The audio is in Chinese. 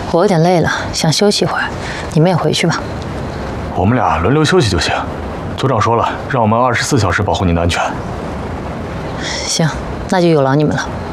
我有点累了，想休息一会儿，你们也回去吧。 我们俩轮流休息就行。组长说了，让我们24小时保护你的安全。 行，那就有劳你们了。